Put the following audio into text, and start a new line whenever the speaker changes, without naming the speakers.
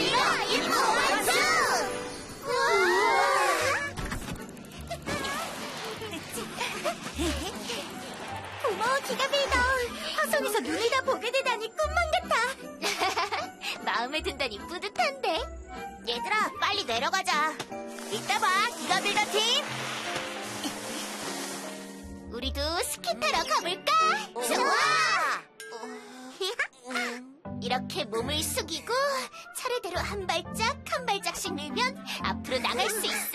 기가빌더 임무 완수! 고마워, 기가빌더. 화성에서 눈을 다 보게 되다니 꿈만 같아. 마음에 든다니 뿌듯한데. 얘들아, 빨리 내려가자. 이따 봐, 기가빌더 팀. 우리도 스키 타러 가볼까? 좋아! 이렇게 몸을 숙이고 차례대로 한 발짝 한 발짝씩 밀면 앞으로 나갈 수 있어.